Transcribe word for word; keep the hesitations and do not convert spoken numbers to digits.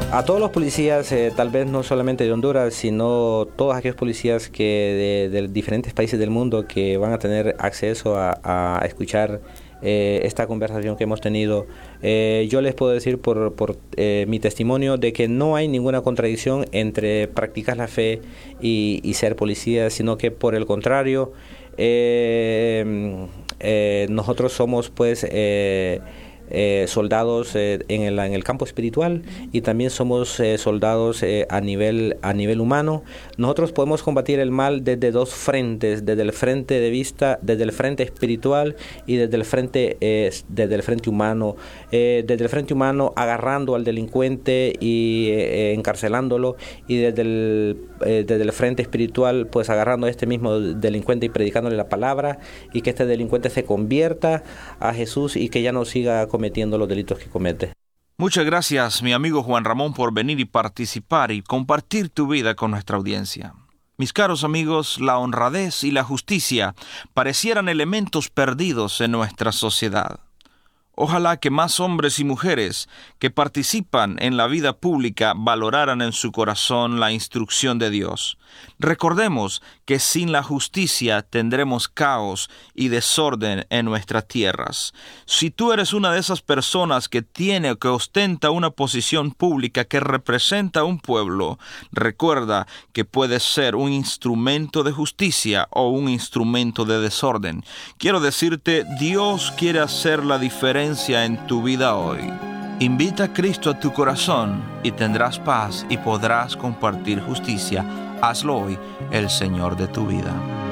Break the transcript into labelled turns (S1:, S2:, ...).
S1: A todos los policías, eh, tal vez no solamente de Honduras, sino todos aquellos policías que de, de diferentes países del mundo que van a tener acceso a, a escuchar eh, esta conversación que hemos tenido, eh, yo les puedo decir por, por eh, mi testimonio de que no hay ninguna contradicción entre practicar la fe y, y ser policía, sino que por el contrario, eh, eh, nosotros somos pues... Eh, Eh, soldados eh, en, el, en el campo espiritual y también somos eh, soldados eh, a nivel a nivel humano. Nosotros podemos combatir el mal desde dos frentes, desde el frente de vista, desde el frente espiritual y desde el frente eh, desde el frente humano. Eh, desde el frente humano agarrando al delincuente y eh, encarcelándolo, y desde el, eh, desde el frente espiritual pues agarrando a este mismo delincuente y predicándole la palabra, y que este delincuente se convierta a Jesús y que ya no siga cometiendo los delitos que comete.
S2: Muchas gracias, mi amigo Juan Ramón, por venir y participar y compartir tu vida con nuestra audiencia. Mis caros amigos, la honradez y la justicia parecieran elementos perdidos en nuestra sociedad. Ojalá que más hombres y mujeres que participan en la vida pública valoraran en su corazón la instrucción de Dios. Recordemos que sin la justicia tendremos caos y desorden en nuestras tierras. Si tú eres una de esas personas que tiene o que ostenta una posición pública que representa a un pueblo, recuerda que puedes ser un instrumento de justicia o un instrumento de desorden. Quiero decirte, Dios quiere hacer la diferencia en tu vida hoy. Invita a Cristo a tu corazón y tendrás paz y podrás compartir justicia. Hazlo hoy, el Señor de tu vida.